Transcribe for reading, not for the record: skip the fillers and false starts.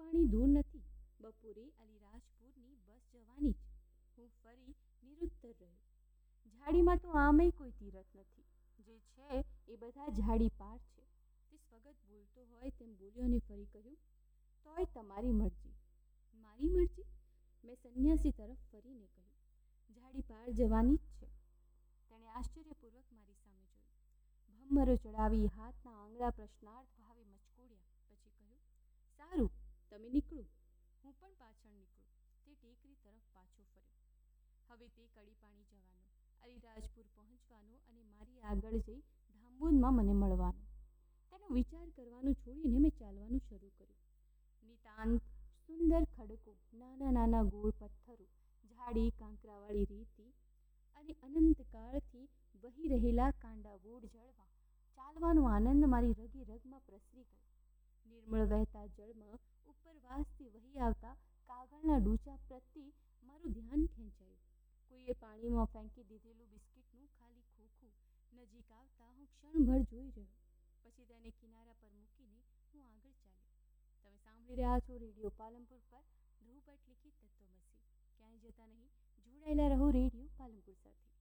પાણી દૂર નથી. બપોરે અલીરાજપુરની બસ જવાની જ. હું ફરી નિરુત્તર રહ્યો. ઝાડીમાં તો આમેય કોઈ તીરથ નથી. જે છે એ બધા ઝાડી પાર છે. તે સ્વગત બોલતો હોય તેમ બોલ્યો અને ફરી કહ્યું, તોય તમારી મરજી. મારી મરજી? મેં સંન્યાસી તરફ ફરીને કહ્યું, ઝાડી પાર જવાની જ છે. તેણે આશ્ચર્યપૂર્વક મારી સામે જોયું. ભમરો ચડાવી હાથના આંગળા પ્રશ્નાર્થ ભાવે મચકોડ્યા. પછી કહ્યું, સારું, તમે નીકળો. હું પણ પાછળ નીકળું. તે ટેકરી તરફ પાછો ફર્યો. હવે તે કડીપાણી જવાનો, અલીરાજપુર પહોંચવાનો અને મારી આગળ જઈ ધામબોધમાં મને મળવાનો. તેનો વિચાર કરવાનું છોડીને મેં ચાલવાનું શરૂ કર્યું. નિતાંત સુંદર ખડકો, નાના નાના ગોળ પથ્થરો, ઝાડી કાંકરાવાળી રેતી અને અનંતકાળથી વહી રહેલા કાંડાબોળ જળમાં ચાલવાનો આનંદ મારી રગે રગમાં પ્રસરી ગયો. નિર્મળ વહેતા જળમાં ઉપરવાસથી વહી આવતા કાગળના ડૂચા પ્રત્યે મારું ધ્યાન ખેંચાયું. કોઈએ પાણીમાં ફેંકી દીધેલું બિસ્કિટનું ખાલી ખોખું નજીક આવતા હું ક્ષણભર જોઈ રહ્યો. પછી તેને કિનારા પર મૂકીને હું આગળ ચાલ્યો. તમે સાંભળી રહ્યા છો રેડિયો પાલનપુર પર ધ્રુવ ભટ્ટ લિખિત તત્વમસી. ક્યાંય જતા નહીં, જોડાયેલા રહો રેડિયો પાલનપુર સાથે.